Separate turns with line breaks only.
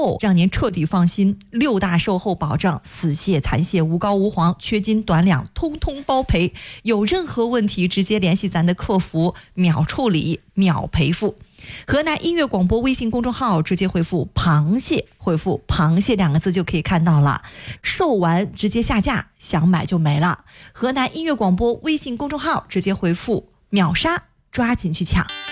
后，让您彻底放心。6大售后保障，死蟹、残蟹无膏无黄，缺斤短两通通包赔。有任何问题直接联系咱的客服，秒处理秒赔付。河南音乐广播微信公众号直接回复螃蟹，回复螃蟹2个字就可以看到了。售完直接下架，想买就没了。河南音乐广播微信公众号直接回复秒杀，抓紧去抢。